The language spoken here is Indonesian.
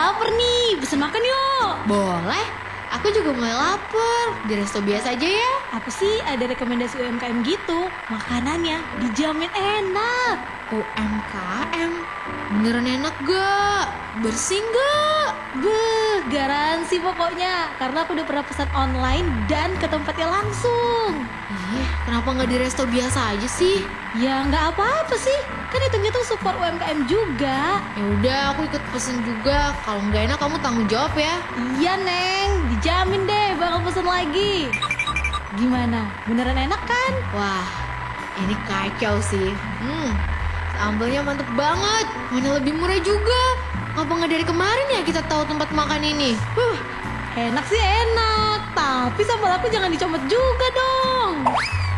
lapar nih, pesen makan yuk. Boleh, aku juga mulai lapar. Di resto biasa aja ya. Aku sih ada rekomendasi UMKM gitu. Makanannya dijamin enak. UMKM, beneran enak gak? Bersih gak? Garansi pokoknya. Karena aku udah pernah pesan online dan ke tempatnya langsung. Ih, kenapa gak di resto biasa aja sih? Ya nggak apa-apa sih. Kan hitung-hitung support UMKM juga. Ya udah, aku ikut pesen juga. Kalau nggak enak kamu tanggung jawab ya. Iya Neng, dijamin deh bakal pesen lagi. Gimana? Beneran enak kan? Wah, ini kacau sih. Sambelnya mantep banget. Mana lebih murah juga. Ngapa nggak dari kemarin ya kita tahu tempat makan ini? Enak sih enak. Tapi sambal aku jangan dicomot juga dong.